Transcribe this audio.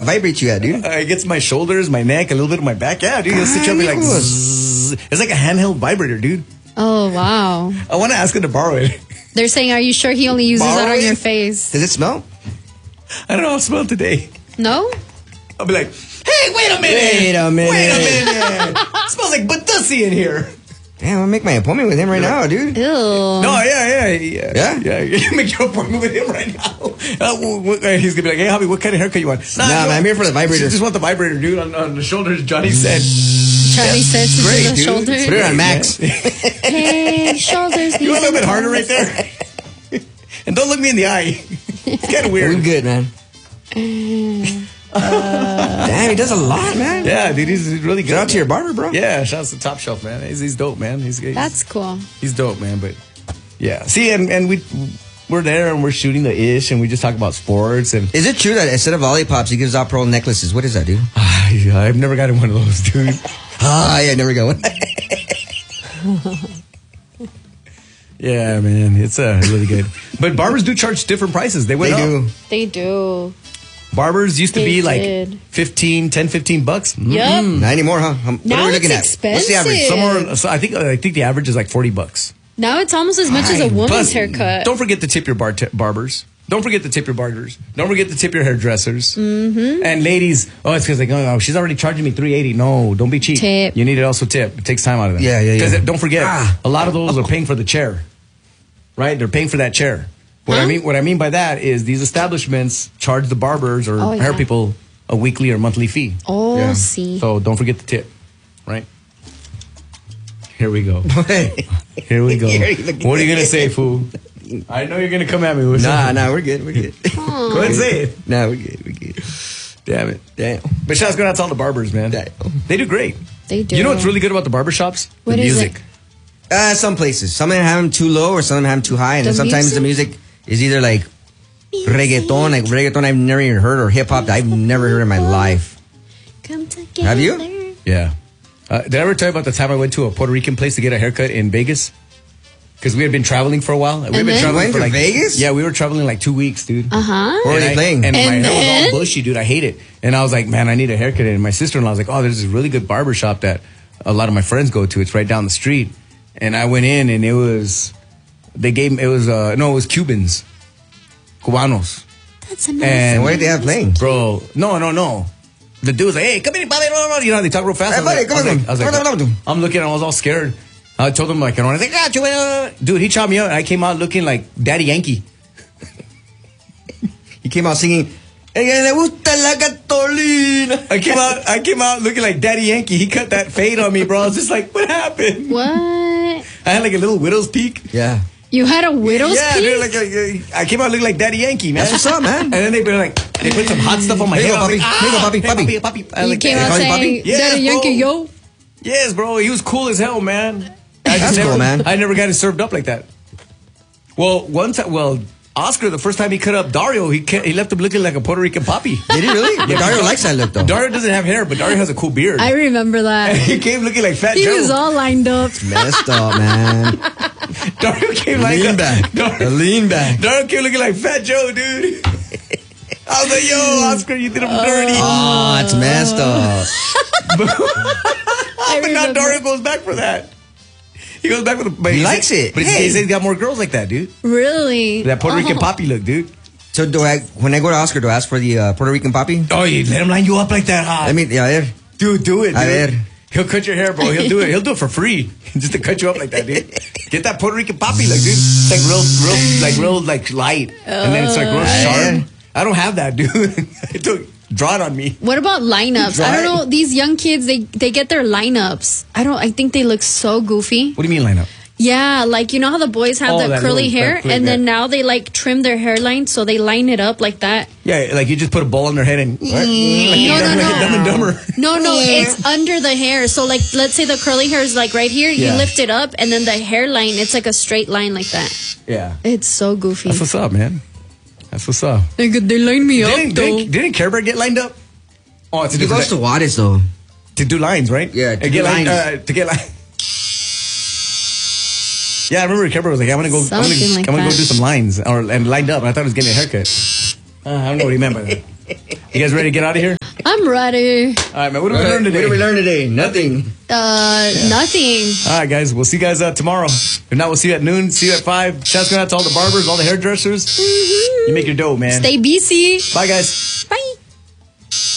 vibrate you at, dude? It gets my shoulders, my neck, a little bit of my back. Yeah, dude. He'll sit you up and be like, zzz. It's like a handheld vibrator, dude. Oh, wow. I want to ask him to borrow it. They're saying, are you sure he only uses Borrow that on it? your face? Does it smell? I don't know. I'll smell it today. No? I'll be like, hey, wait a minute. Wait a minute. It smells like Batussi in here. Damn, I'll make my appointment with him right now, dude. Ew. No, yeah. Yeah? You make your appointment with him right now. He's gonna be like, hey, Hobby, what kind of haircut you want? Nah, man, I'm here for the vibrator. I just want the vibrator, dude, on the shoulders. Johnny said. Charlie said to Great, do the dude. shoulders. Put it on max. Hey, shoulders. You want a little bit harder right there? And don't look me in the eye. It's kind of weird. We're good, man. Damn, he does a lot, man. Yeah, dude, he's really good. Shout out to your barber, bro. Yeah, shout out to Top Shelf, man. He's dope, man. That's cool. He's dope, man. But yeah, see, and we're there and we're shooting the ish, and we just talk about sports. And Is it true that instead of lollipops, he gives out pearl necklaces? What is that, dude? I've never gotten one of those, dude. Yeah, never got one. Yeah, man, it's really good. But barbers do charge different prices. They went up. They do. Barbers used to They be like did. $10, $15. Yep. Not anymore, huh? What Now are we it's looking at? expensive. What's the average? Somewhere, so I think the average is like $40. Now it's almost as much as a woman's Plus, haircut. Don't forget to tip your barbers. Don't forget to tip your barbers. Don't forget to tip your hairdressers. Mm-hmm. And ladies, it's because they go, oh, she's already charging me $380. No, don't be cheap. Tip. You need to also tip. It takes time out of them. Yeah. Because don't forget, a lot of those are paying for the chair. Right? They're paying for that chair. What I mean by that is these establishments charge the barbers or hair people a weekly or monthly fee. Oh, see. So don't forget the tip. Right? Here we go. Here we go. What are you gonna say, fool? I know you're gonna come at me with something. Nah, we're good. We're good. Go ahead and say it. Nah, we're good. Damn it. Damn. But shout's going out to all the barbers, man. Damn. They do great. They do. You know what's really good about the barbershops? What the is music. Some places. Some of them have them too low or some of them have them too high. And The then sometimes the music is either like reggaeton, I've never even heard, or hip hop that I've never heard in my life. Come together. Have you? Yeah. Did I ever tell you about the time I went to a Puerto Rican place to get a haircut in Vegas? Because we had been traveling for a while. We've been then? traveling Went for to like Vegas? Yeah, we were traveling like 2 weeks, dude. Uh-huh. Where were they playing? And my And hair was then? all bushy, dude. I hate it. And I was like, man, I need a haircut. And my sister-in-law was like, oh, there's this really good barber shop that a lot of my friends go to. It's right down the street. And I went in and it was Cubans. Cubanos. That's amazing. And What did they have playing? bro, no. The dude was like, hey, come here, buddy. You know how they talk real fast. Hey, buddy, come on. I was like, I'm looking, I was all scared. I told him, like, I was like, got you. Dude, he chopped me up, and I came out looking like Daddy Yankee. He came out singing, "Ella le gusta la Catolina." I came out looking like Daddy Yankee. He cut that fade on me, bro. I was just like, what happened? What? I had like a little widow's peak. Yeah. You had a widow's Yeah, peak? dude, I came out looking like Daddy Yankee, man. That's what's up, man. And then they put some hot stuff on my Here you head. go, I was puppy. like, Here you go, puppy, hey, puppy. I was You like, came hey, out call you saying, puppy? Yes, Daddy Yankee, bro. yo. Yes, bro. He was cool as hell, man. That's cool, man. I never got it served up like that. Well, Oscar, the first time he cut up Dario, he left him looking like a Puerto Rican poppy. Did he really? Yeah, Dario likes that look, though. Dario doesn't have hair, but Dario has a cool beard. I remember that. He came looking like Fat He Joe. was all lined up. Messed up, man. Dario came like Lean back. Lean back. Dario came looking like Fat Joe, dude. I was like, yo, Oscar, you did him dirty. Oh, it's messed up. But now Dario goes back for that. He goes back with the. He likes it. But Hey. he said he's got more girls like that, dude. Really? That Puerto Rican poppy look, dude. So when I go to Oscar, do I ask for the Puerto Rican poppy? Oh, you let him line you up like that, huh? Let me, a ver. Dude, do it, dude. A ver. He'll cut your hair, bro. He'll do it. He'll do it for free, just to cut you up like that, dude. Get that Puerto Rican poppy look, dude. It's like real light, and then it's like real sharp. I don't have that, dude. Draw it on me. What about lineups? I don't know. These young kids, they get their lineups. I think they look so goofy. What do you mean line up? Yeah, like you know how the boys have that curly little- hair, that curly- and then yeah. now they like trim their hairline so they line it up like that. Yeah, like you just put a bowl on their head and like No. Dumb and Dumber. No, it's under the hair. So like, let's say the curly hair is like right here. You Yeah. lift it up, and then the hairline, it's like a straight line like that. Yeah, It's so goofy. that's what's up, man. That's what's up. They line me Didn't Care Bear get lined up? Oh, it's He goes to Juarez, though. to do lines, right? Yeah, to do lines. lines. To get lines. Yeah, I remember Care Bear was like, I'm gonna Something like go that. do some lines and lined up. And I thought he was getting a haircut. I don't know what he meant by that. You guys ready to get out of here? I'm ready. All right, man. What did we learn today? What did we learn today? Nothing. Nothing. All right, guys. We'll see you guys tomorrow. If not, we'll see you at noon. See you at 5. Shouts going out to all the barbers, all the hairdressers. You make your dough, man. Stay BC. Bye, guys.